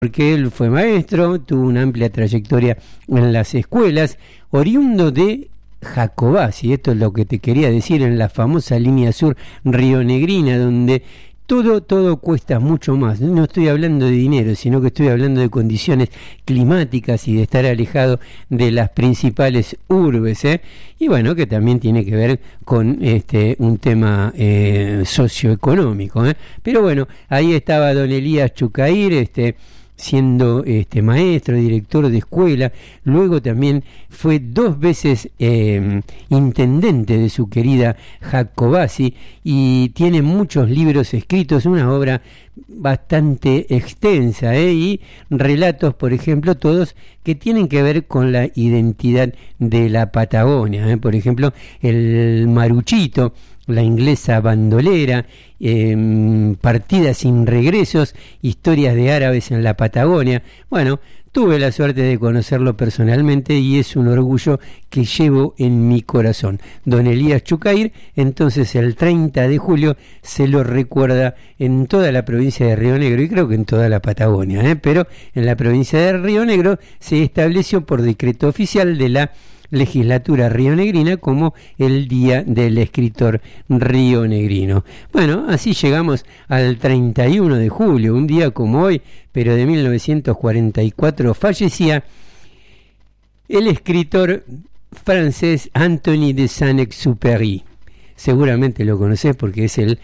porque él fue maestro, tuvo una amplia trayectoria en las escuelas, oriundo de Jacobacci, esto es lo que te quería decir, en la famosa línea sur rionegrina, donde todo cuesta mucho más. No estoy hablando de dinero, sino que estoy hablando de condiciones climáticas y de estar alejado de las principales urbes, y bueno, que también tiene que ver con un tema socioeconómico, pero bueno, ahí estaba don Elías Chucair, siendo maestro, director de escuela, luego también fue 2 veces intendente de su querida Jacobacci y tiene muchos libros escritos, una obra bastante extensa, y relatos, por ejemplo, todos que tienen que ver con la identidad de la Patagonia, por ejemplo, el Maruchito, la inglesa bandolera, Partida sin regresos, historias de árabes en la Patagonia. Bueno, tuve la suerte de conocerlo personalmente y es un orgullo que llevo en mi corazón. Don Elías Chucair, entonces el 30 de julio se lo recuerda en toda la provincia de Río Negro y creo que en toda la Patagonia, pero en la provincia de Río Negro se estableció por decreto oficial de la legislatura rionegrina como el Día del Escritor Rionegrino. Bueno, así llegamos al 31 de julio, un día como hoy, pero de 1944, fallecía el escritor francés Anthony de Saint-Exupéry. Seguramente lo conocés porque es el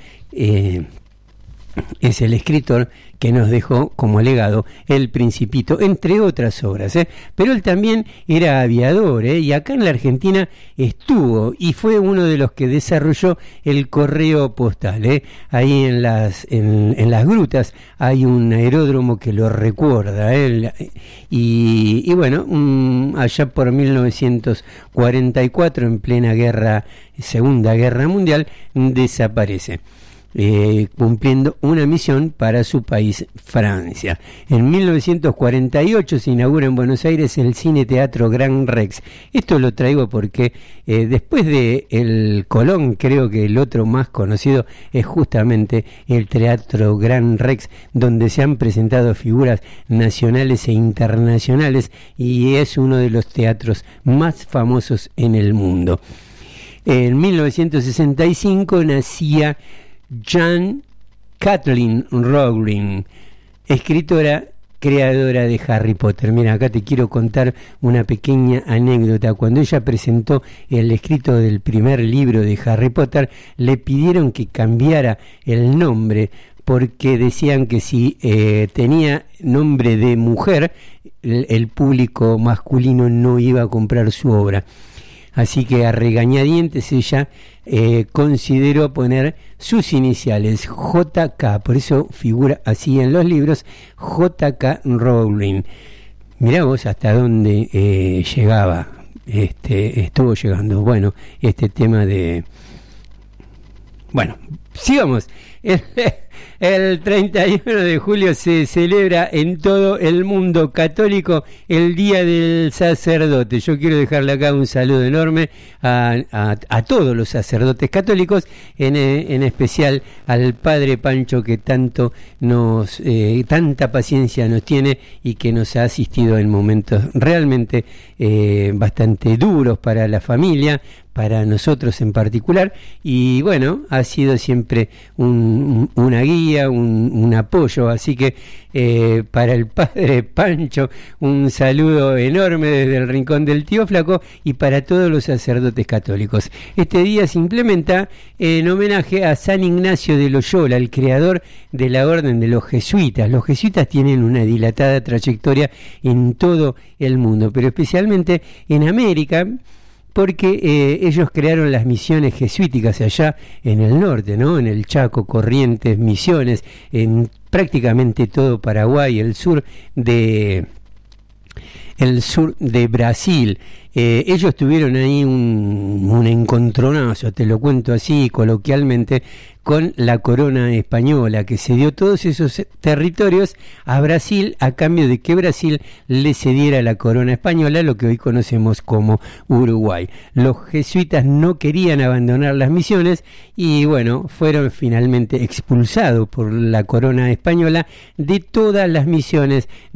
escritor que nos dejó como legado El Principito, entre otras obras, pero él también era aviador, y acá en la Argentina estuvo y fue uno de los que desarrolló el correo postal, ahí en las grutas hay un aeródromo que lo recuerda, y bueno, allá por 1944, en plena Segunda Guerra Mundial, desaparece, cumpliendo una misión para su país, Francia. En 1948 se inaugura en Buenos Aires el Cine Teatro Gran Rex. Esto lo traigo porque después de el Colón, creo que el otro más conocido es justamente el Teatro Gran Rex, donde se han presentado figuras nacionales e internacionales y es uno de los teatros más famosos en el mundo. En 1965 nacía Jan Kathleen Rowling, escritora, creadora de Harry Potter. Mira, acá te quiero contar una pequeña anécdota. Cuando ella presentó el escrito del primer libro de Harry Potter, le pidieron que cambiara el nombre porque decían que si tenía nombre de mujer, el público masculino no iba a comprar su obra. Así que a regañadientes ella consideró poner sus iniciales, JK, por eso figura así en los libros, JK Rowling. Mirá vos hasta dónde llegaba, estuvo llegando, bueno, este tema de... Bueno, sigamos. El 31 de julio se celebra en todo el mundo católico el Día del Sacerdote. Yo quiero dejarle acá un saludo enorme a todos los sacerdotes católicos, en especial al Padre Pancho, que tanta paciencia nos tiene y que nos ha asistido en momentos realmente bastante duros para la familia, para nosotros en particular, y bueno, ha sido siempre una guía, un apoyo, así que para el Padre Pancho un saludo enorme desde el Rincón del Tío Flaco y para todos los sacerdotes católicos. Este día se implementa en homenaje a San Ignacio de Loyola, el creador de la orden de los jesuitas. Los jesuitas tienen una dilatada trayectoria en todo el mundo, pero especialmente en América, porque ellos crearon las misiones jesuíticas allá en el norte, ¿no? En el Chaco, Corrientes, Misiones, en prácticamente todo Paraguay, el sur de el sur de Brasil. Ellos tuvieron ahí un encontronazo, te lo cuento así coloquialmente, con la corona española, que cedió todos esos territorios a Brasil a cambio de que Brasil le cediera la corona española, lo que hoy conocemos como Uruguay. Los jesuitas no querían abandonar las misiones y bueno, fueron finalmente expulsados por la corona española de todas las misiones